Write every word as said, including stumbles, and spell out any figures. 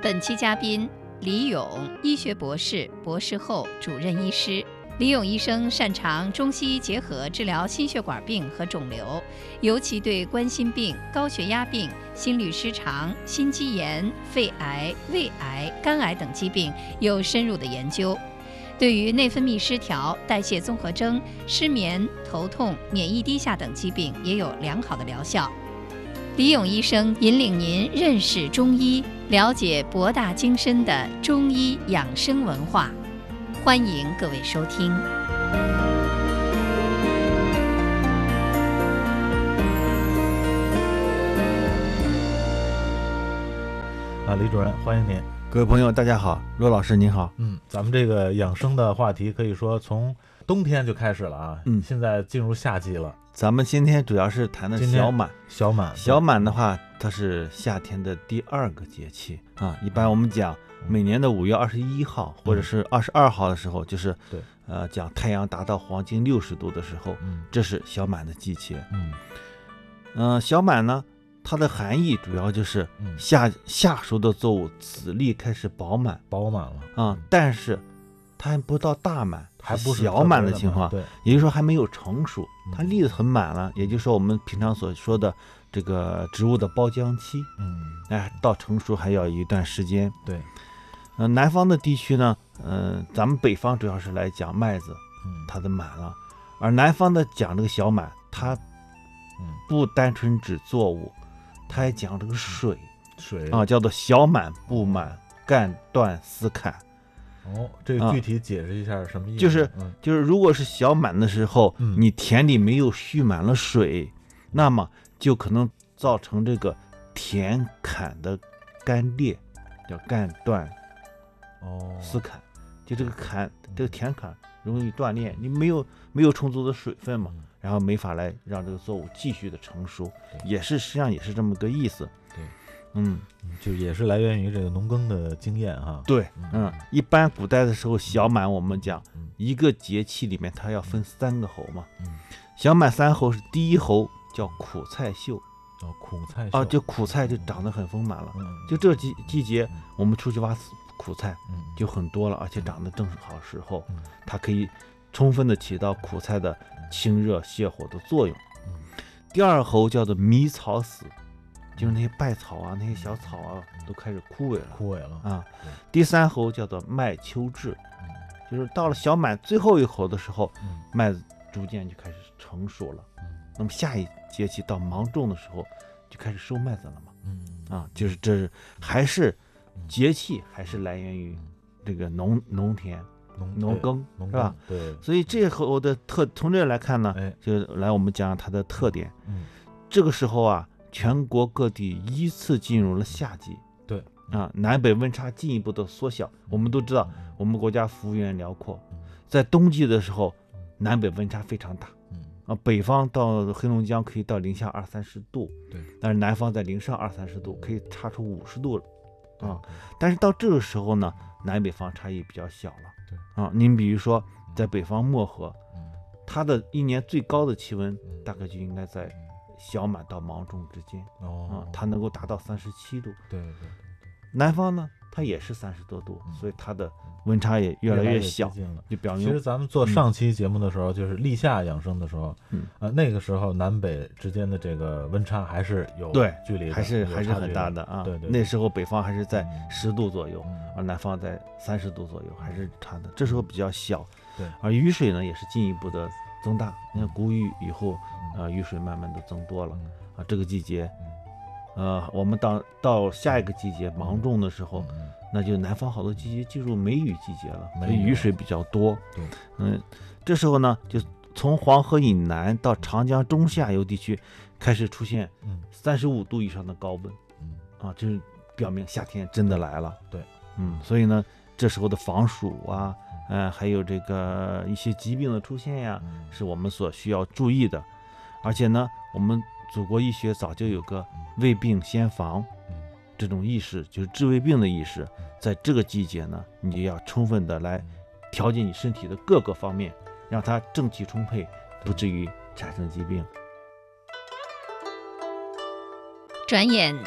本期嘉宾李勇，医学博士、博士后主任医师。李勇医生擅长中西医结合治疗心血管病和肿瘤，尤其对冠心病、高血压病、心律失常、心肌炎、肺癌、胃癌、肝癌等疾病有深入的研究。对于内分泌失调、代谢综合征、失眠、头痛、免疫低下等疾病也有良好的疗效。李勇医生引领您认识中医，了解博大精深的中医养生文化。欢迎各位收听。 啊，李主任，欢迎您。 各位朋友，大家好，罗老师您好。 嗯，咱们这个养生的话题可以说从冬天就开始了啊， 嗯， 现在进入夏季了。 咱们今天主要是谈的小满。 小满， 小满的话，它是夏天的第二个节气啊。一般我们讲每年的五月二十一号或者是二十二号的时候，就是对， 呃，讲太阳达到黄金六十度的时候， 嗯， 这是小满的季节。 嗯， 呃，小满呢，它的含义主要就是夏夏熟的作物籽粒开始饱满， 饱满了啊，但是它还不到大满， 还不是小满的情况， 对， 也就是说还没有成熟，它粒子很满了，也就是说我们平常所说的这个植物的包浆期， 嗯， 哎，到成熟还要一段时间。 对， 呃，南方的地区呢，呃，咱们北方主要是来讲麦子， 嗯， 它的满了，而南方的讲这个小满，它不单纯指作物，它还讲这个水， 水啊，叫做小满不满，干断丝坎。 哦，这个具体解释一下什么意思？ 就是、 嗯、 就是，如果是小满的时候， 嗯、 你田里没有蓄满了水，那么就可能造成这个田坎的干裂，叫干断哦丝坎。就这个坎，这个田坎容易断裂，你没有没有充足的水分嘛，然后没法来让这个作物继续的成熟，也是实际上也是这么个意思。 对。 嗯， 就也是来源于这个农耕的经验哈。 对，嗯，一般古代的时候，小满我们讲一个节气里面它要分三个候嘛。嗯，小满三候是第一候叫苦菜秀。 哦，苦菜秀。 哦，就苦菜就长得很丰满了。 嗯， 就这季季节，我们出去挖苦菜，就很多了，而且长得正好时候，它可以充分的起到苦菜的清热泻火的作用。第二候叫做迷草死。就是那些败草啊，那些小草啊，都开始枯萎了， 枯萎了啊。第三候叫做麦秋至，嗯、就是到了小满最后一候的时候，嗯、麦子逐渐就开始成熟了。嗯、那么下一节气到芒种的时候，就开始收麦子了嘛。嗯、啊，就是这是还是节气，还是来源于这个农农田、农农耕，是吧？ 对。 所以这候的特，从这来看呢， 哎、 就来我们讲它的特点。 嗯， 这个时候啊。全国各地依次进入了夏季， 对啊，南北温差进一步的缩小。我们都知道，我们国家幅员辽阔，在冬季的时候，南北温差非常大，啊，北方到黑龙江可以到零下二三十度， 对， 但是南方在零上二三十度，可以差出五十度了，啊，但是到这个时候呢，南北方差异比较小了， 对， 啊，您比如说在北方漠河，它的一年最高的气温大概就应该在小满到芒种之间， 哦， 啊，它能够达到三十七度。 对对对。 南方呢，它也是三十多度，嗯、所以它的温差也越来越小， 越了就表明。 其实咱们做上期节目的时候，嗯、就是立夏养生的时候，嗯，呃，那个时候南北之间的这个温差还是有距离的， 还是还是很大的啊。 对 对, 对。 那时候北方还是在十度左右，嗯、而南方在三十度左右，还是差的。这时候比较小， 对。 而雨水呢，也是进一步的增大。你看谷雨以后。啊，雨水慢慢的增多了，啊，这个季节，呃，我们到到下一个季节芒种的时候，那就南方好多季节进入梅雨季节了，所以雨水比较多。 对， 嗯，这时候呢，就从黄河以南到长江中下游地区开始出现三十五度以上的高温，啊，这是表明夏天真的来了。 对， 嗯，所以呢，这时候的防暑啊，呃，还有这个一些疾病的出现呀，是我们所需要注意的。而且呢，我们祖国医学早就有个未病先防这种意识，就是治未病的意识。在这个季节呢，你就要充分的来调节你身体的各个方面，让它正气充沛，不至于产生疾病。 转眼